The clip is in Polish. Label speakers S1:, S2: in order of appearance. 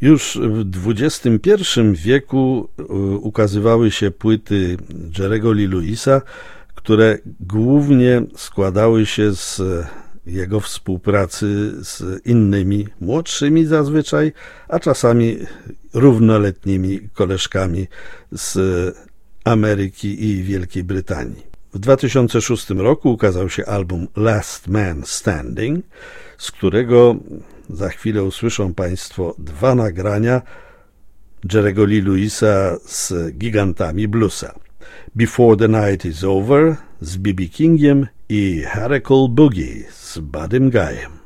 S1: Już w XXI wieku ukazywały się płyty Jerry'ego Lee Lewisa, które głównie składały się z jego współpracy z innymi, młodszymi zazwyczaj, a czasami równoletnimi koleżkami z Ameryki i Wielkiej Brytanii. W 2006 roku ukazał się album Last Man Standing, z którego za chwilę usłyszą Państwo dwa nagrania Jerry'ego Lee Lewisa z gigantami bluesa. Before the Night is Over z B.B. Kingiem i Hurricane Boogie z Buddym Guyem.